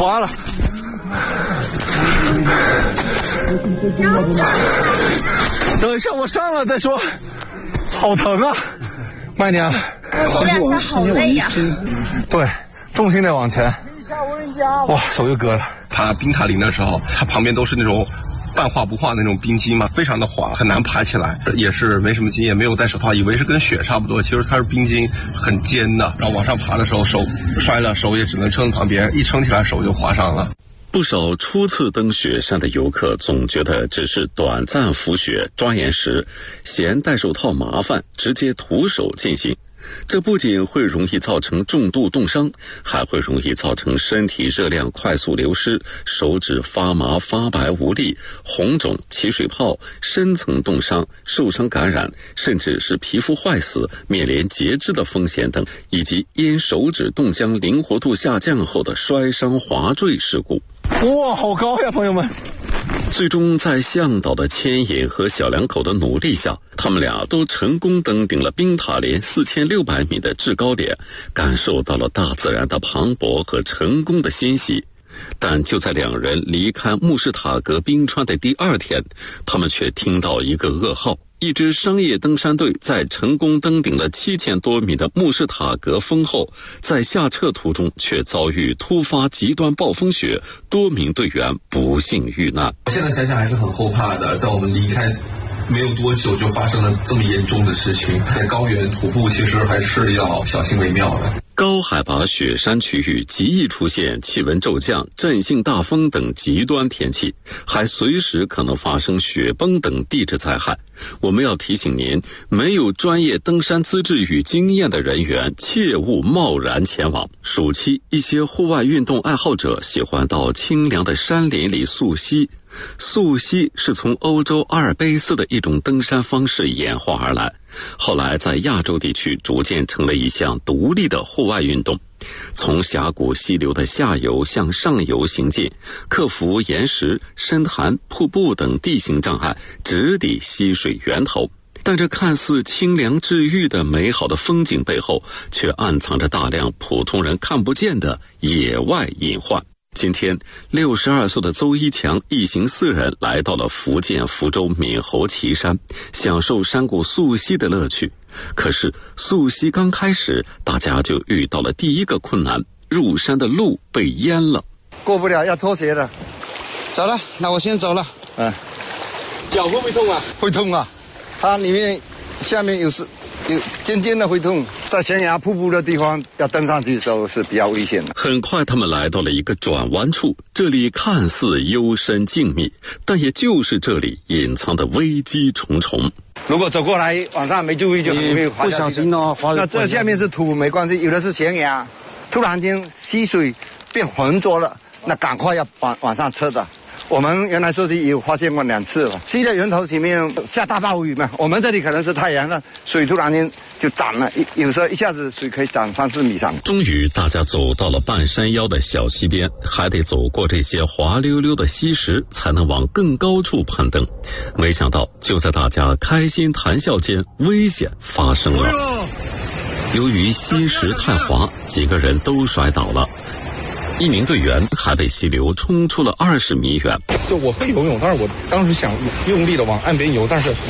滑了。等一下，我上了再说。好疼啊！慢点。 我俩下好累呀。 对，重心得往前。哇，手又割了。 爬冰塔岭的时候，它旁边都是那种半化不化那种冰肌嘛，非常的滑，很难爬起来。也是没什么经验，没有戴手套，以为是跟雪差不多，其实它是冰晶，很尖的。然后往上爬的时候，手摔了，手也只能撑旁边，一撑起来手就划伤了。 不少初次登雪山的游客总觉得只是短暂浮雪抓岩石，嫌戴手套麻烦，直接徒手进行。这不仅会容易造成重度冻伤，还会容易造成身体热量快速流失，手指发麻发白无力，红肿起水泡，深层冻伤，受伤感染，甚至是皮肤坏死，面临截肢的风险等，以及因手指冻僵灵活度下降后的摔伤滑坠事故。 哇，好高呀，朋友们！ 最终在向导的牵引和小两口的努力下，他们俩都成功登顶了冰塔连4600米的制高点，感受到了大自然的磅礴和成功的欣喜。但就在两人离开穆士塔格冰川的第2天，他们却听到一个噩耗。一支商业登山队在成功登顶了7000多米的穆士塔格峰后，在下撤途中却遭遇突发极端暴风雪，多名队员不幸遇难。 我现在想想还是很后怕的，在我们离开没有多久就发生了这么严重的事情，在高原徒步其实还是要小心为妙的。 高海拔雪山区域极易出现气温骤降、阵性大风等极端天气，还随时可能发生雪崩等地质灾害。我们要提醒您，没有专业登山资质与经验的人员切勿贸然前往。暑期，一些户外运动爱好者喜欢到清凉的山林里溯溪。溯溪是从欧洲阿尔卑斯的一种登山方式演化而来，后来在亚洲地区逐渐成了一项独立的户外运动。从峡谷溪流的下游向上游行进，克服岩石、深潭、瀑布等地形障碍，直抵溪水源头。但这看似清凉治愈的美好的风景背后，却暗藏着大量普通人看不见的野外隐患。今天62岁的邹一强一行4人来到了福建福州闽侯岐山，享受山谷溯溪的乐趣。可是溯溪刚开始，大家就遇到了第一个困难，入山的路被淹了。 过不了，要脱鞋的。走了，那我先走了。 脚会不会痛啊？ 会痛啊，它里面下面有尖尖的会痛，在悬崖瀑布的地方要登上去的时候是比较危险的。 很快他们来到了一个转弯处，这里看似幽深静谧，但也就是这里隐藏的危机重重。 如果走过来往上没注意就很容易滑下去。不小心哦，滑。那这下面是土没关系，有的是悬崖，突然间溪水变浑浊了，那赶快要往上撤的。我们原来溯溪有发现过2次了，溪的源头前面下大暴雨嘛，我们这里可能是太阳了，水突然间就涨了，有时候一下子水可以涨3-4米上。 终于大家走到了半山腰的小溪边，还得走过这些滑溜溜的溪石，才能往更高处攀登。没想到就在大家开心谈笑间，危险发生了。由于溪石太滑，几个人都摔倒了。一名队员还被溪流冲出了20米远。 就我会游泳，但是我当时想用力的往岸边游，但是